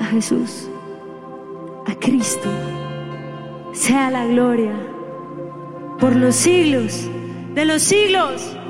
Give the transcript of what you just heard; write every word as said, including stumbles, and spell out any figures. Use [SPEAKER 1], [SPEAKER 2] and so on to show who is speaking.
[SPEAKER 1] a Jesús, a Cristo, sea la gloria por los siglos de los siglos.